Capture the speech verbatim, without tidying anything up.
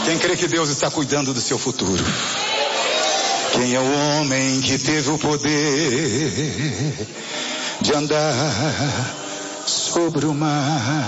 Quem crê que Deus está cuidando do seu futuro? Quem é o homem que teve o poder de andar sobre o mar?